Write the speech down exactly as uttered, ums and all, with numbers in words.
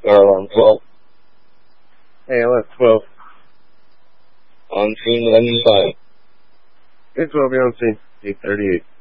Or alarm twelve. Hey, I left twelve. On scene eleven five. It's twelve, you're on scene. eight thirty-eight.